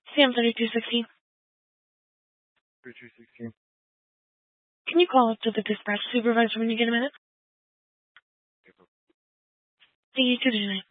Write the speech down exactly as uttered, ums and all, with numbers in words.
Sam thirty-two sixteen. thirty-two sixteen. Can you call up to the dispatch supervisor when you get a minute? Thank you, two to nine.